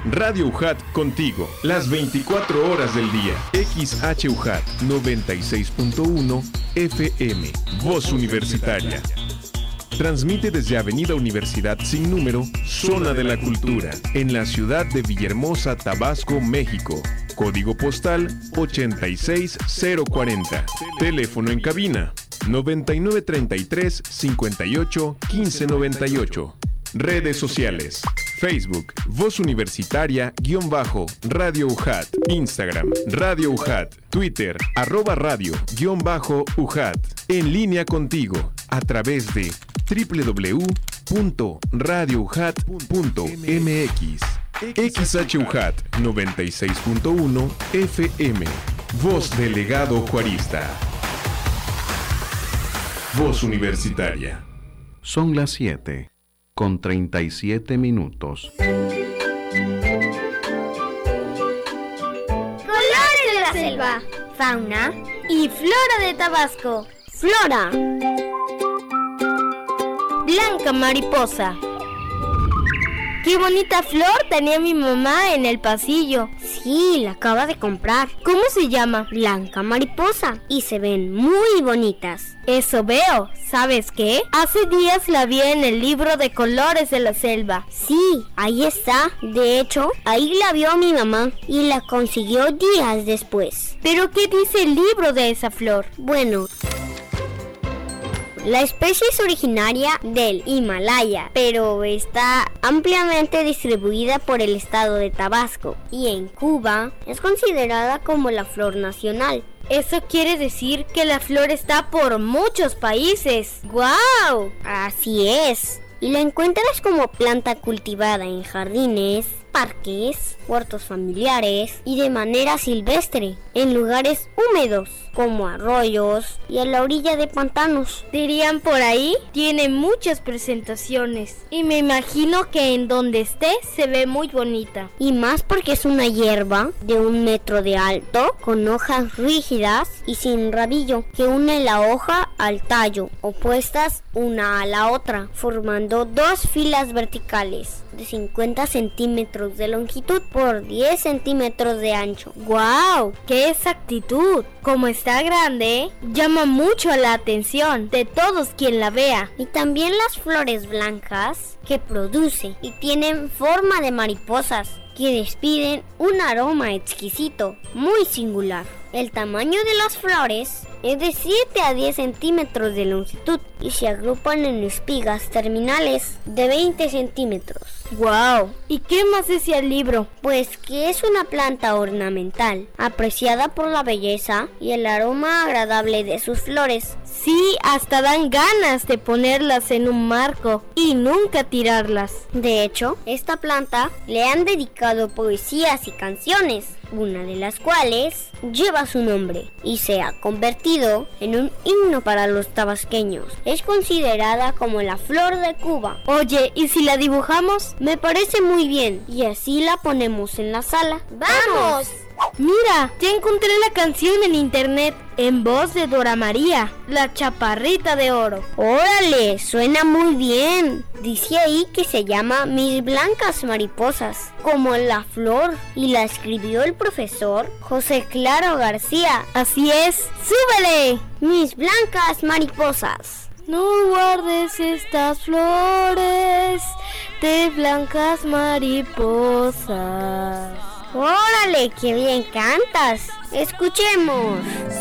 Radio UJAT contigo, las 24 horas del día. XHUJAT 96.1 FM, Voz Universitaria. Transmite desde Avenida Universidad Sin Número, Zona de la Cultura, en la ciudad de Villahermosa, Tabasco, México. Código postal 86040. Teléfono en cabina 9933 58 15 98. Redes sociales: Facebook, Voz Universitaria _Radio UJAT, Instagram, Radio UJAT, Twitter, @radio_UJAT. En línea contigo, a través de www.radioujat.mx. XHUJAT 96.1 FM, Voz del Legado Juarista. Voz Universitaria. Son las 7:37. Colores de la selva, fauna y flora de Tabasco. Flora. Blanca mariposa. ¡Qué bonita flor tenía mi mamá en el pasillo! Sí, la acaba de comprar. ¿Cómo se llama? Blanca mariposa. Y se ven muy bonitas. Eso veo. ¿Sabes qué? Hace días la vi en el libro de Colores de la Selva. Sí, ahí está. De hecho, ahí la vio mi mamá y la consiguió días después. ¿Pero qué dice el libro de esa flor? Bueno, la especie es originaria del Himalaya, pero está ampliamente distribuida por el estado de Tabasco. Y en Cuba es considerada como la flor nacional. Eso quiere decir que la flor está por muchos países. ¡Guau! Así es. Y la encuentras como planta cultivada en jardines, parques, huertos familiares y de manera silvestre, en lugares húmedos como arroyos y a la orilla de pantanos. Dirían por ahí, tiene muchas presentaciones y me imagino que en donde esté se ve muy bonita. Y más porque es una hierba de 1 metro de alto, con hojas rígidas y sin rabillo, que une la hoja al tallo, opuestas una a la otra, formando 2 filas verticales de 50 centímetros de longitud por 10 centímetros de ancho. ¡Guau! ¡Qué exactitud! Como está grande, llama mucho la atención de todos quien la vea. Y también las flores blancas que produce y tienen forma de mariposas que despiden un aroma exquisito, muy singular. El tamaño de las flores es de 7 a 10 centímetros de longitud y se agrupan en espigas terminales de 20 centímetros. ¡Wow! ¿Y qué más decía el libro? Pues que es una planta ornamental, apreciada por la belleza y el aroma agradable de sus flores. Sí, hasta dan ganas de ponerlas en un marco y nunca tirarlas. De hecho, esta planta le han dedicado poesías y canciones, una de las cuales lleva su nombre y se ha convertido en un himno para los tabasqueños. Es considerada como la flor de Cuba. Oye, ¿y si la dibujamos? Me parece muy bien y así la ponemos en la sala. ¡Vamos! Mira, ya encontré la canción en internet en voz de Dora María, la chaparrita de oro. ¡Órale! Suena muy bien. Dice ahí que se llama Mis Blancas Mariposas, como la flor, y la escribió el profesor José Claro García. Así es, ¡súbele! Mis Blancas Mariposas. No guardes estas flores de blancas mariposas. ¡Órale! ¡Qué bien cantas! ¡Escuchemos!